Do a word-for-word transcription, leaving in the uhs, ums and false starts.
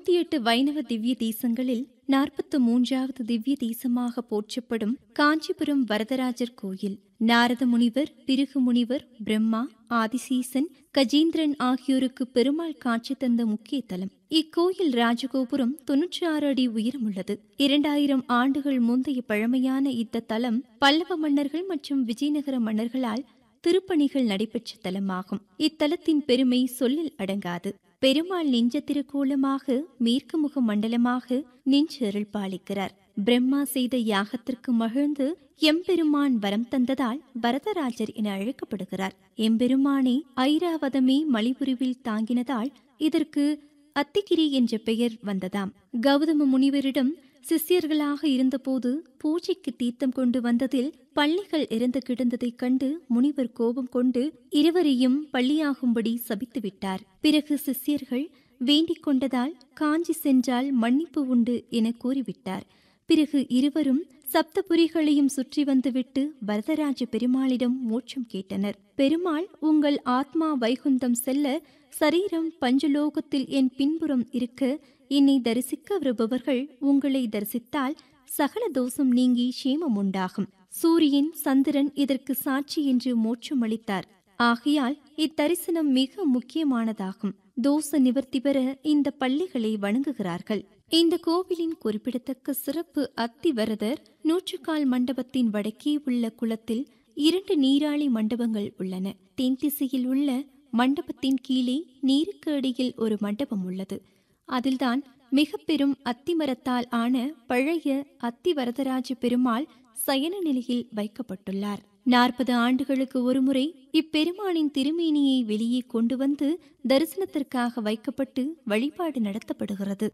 நூத்தி எட்டு வைணவ திவ்ய தேசங்களில் நாற்பத்து மூன்றாவது திவ்ய தேசமாக போற்றப்படும் காஞ்சிபுரம் வரதராஜர் கோயில். நாரத முனிவர், பிருகு முனிவர், பிரம்மா, ஆதிசீசன், கஜேந்திரன் ஆகியோருக்கு பெருமாள் காட்சி தந்த முக்கிய தலம். இக்கோயில் ராஜகோபுரம் தொன்னூற்றி ஆறு அடி உயரமுள்ளது. இரண்டாயிரம் ஆண்டுகள் முந்தைய பழமையான இந்த தலம் பல்லவ மன்னர்கள் மற்றும் விஜயநகர மன்னர்களால் திருப்பணிகள் நடைபெற்ற தலமாகும். இத்தலத்தின் பெருமை சொல்லில் அடங்காது. பெருமாள் நெஞ்ச திருக்கோலமாக மேற்கு முக மண்டலமாக நின்று அருள் பாலிக்கிறார். பிரம்மா செய்த யாகத்திற்கு மகிழ்ந்து எம்பெருமான் வரம் தந்ததால் வரதராஜர் என அழைக்கப்படுகிறார். எம்பெருமானே ஐராவதமே மலிபுரிவில் தாங்கினதால் இதற்கு அத்திகிரி என்ற பெயர் வந்ததாம். கௌதம முனிவரிடம் சிஷ்யர்களாக இருந்தபோது பூஜைக்கு தீர்த்தம் கொண்டு வந்ததில் பள்ளிகள் இறந்து கிடந்ததைக் கண்டு முனிவர் கோபம் கொண்டு இருவரையும் பள்ளியாகும்படி சபித்துவிட்டார். பிறகு சிஷ்யர்கள் வேண்டிக் கொண்டதால் காஞ்சி சென்றால் மன்னிப்பு உண்டு என கூறிவிட்டார். பிறகு இருவரும் சப்தபுரிகளையும் சுற்றி வந்துவிட்டு வரதராஜ பெருமாளிடம் மோட்சம் கேட்டனர். பெருமாள், உங்கள் ஆத்மா வைகுந்தம் செல்ல சரீரம் பஞ்சலோகத்தில் என் பின்புறம் இருக்க என்னை தரிசிக்க வருபவர்கள் உங்களை தரிசித்தால் சகல தோஷம் நீங்கி சேமம் உண்டாகும். சூரியன், சந்திரன் இதற்கு சாட்சி என்று மோட்சம் அளித்தார். ஆகையால் இத்தரிசனம் மிக முக்கியமானதாகும். தோஷ நிவர்த்தி பெற இந்த பள்ளிகளை வணங்குகிறார்கள். இந்த கோவிலின் குறிப்பிடத்தக்க சிறப்பு அத்திவரதர் நூற்றுக்கால் மண்டபத்தின் வடக்கே உள்ள குளத்தில் இரண்டு நீராழி மண்டபங்கள் உள்ளன. தென் திசையில் உள்ள மண்டபத்தின் கீழே நீருக்கு அடியில் ஒரு மண்டபம் உள்ளது. அதில்தான் மிக பெரும் அத்திமரத்தால் ஆன பழைய அத்திவரதராஜ பெருமாள் சயன நிலையில் வைக்கப்பட்டுள்ளார். நாற்பது ஆண்டுகளுக்கு ஒருமுறை இப்பெருமானின் திருமேனியை வெளியே கொண்டு வந்து தரிசனத்திற்காக வைக்கப்பட்டு வழிபாடு நடத்தப்படுகிறது.